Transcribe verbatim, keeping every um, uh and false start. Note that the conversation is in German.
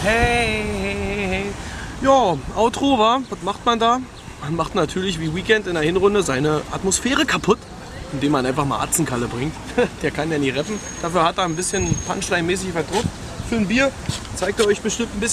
Hey, hey, hey. Ja, Outro war, was macht man da? Man macht natürlich wie Weekend in der Hinrunde seine Atmosphäre kaputt, indem man einfach mal Atzenkalle bringt. Der kann ja nie rappen. Dafür hat er ein bisschen Punchline-mäßig was drauf. Für ein Bier zeigt er euch bestimmt ein bisschen.